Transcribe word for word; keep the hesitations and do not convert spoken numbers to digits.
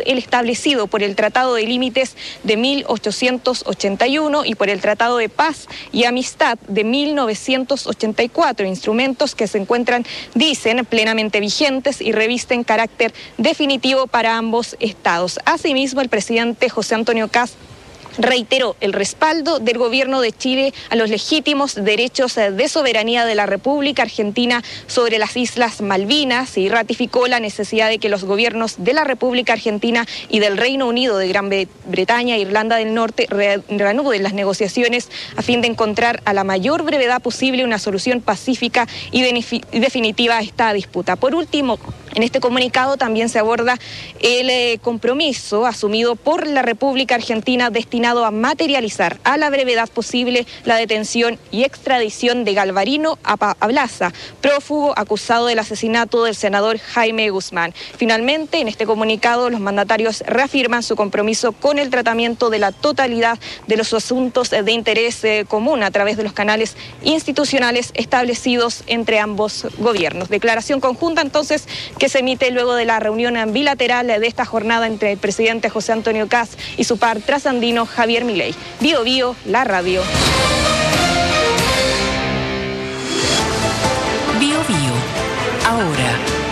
el establecido por el Tratado de Límites de mil ochocientos ochenta y uno y por el Tratado de Paz y Amistad de mil novecientos ochenta y cuatro, instrumentos que se encuentran, dicen, plenamente vigentes y revisten carácter definitivo para ambos estados. Asimismo, el presidente José Antonio Kast reiteró el respaldo del gobierno de Chile a los legítimos derechos de soberanía de la República Argentina sobre las Islas Malvinas y ratificó la necesidad de que los gobiernos de la República Argentina y del Reino Unido, de Gran Bretaña e Irlanda del Norte reanuden las negociaciones a fin de encontrar a la mayor brevedad posible una solución pacífica y definitiva a esta disputa. Por último, en este comunicado también se aborda el eh, compromiso asumido por la República Argentina destinado a materializar a la brevedad posible la detención y extradición de Galvarino Ablaza, prófugo acusado del asesinato del senador Jaime Guzmán. Finalmente, en este comunicado, los mandatarios reafirman su compromiso con el tratamiento de la totalidad de los asuntos de interés eh, común a través de los canales institucionales establecidos entre ambos gobiernos. Declaración conjunta, entonces, que se emite luego de la reunión bilateral de esta jornada entre el presidente José Antonio Kast y su par trasandino Javier Milei. Bio Bio, la radio. Bio Bio, ahora